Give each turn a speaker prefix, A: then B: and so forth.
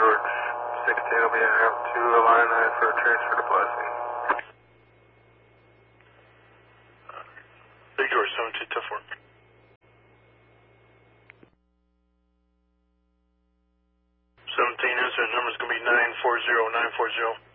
A: George 16 will be out to Illini for transfer to Blessing.
B: Big George 17, tough work. 17 incident number is going to be 940, 940.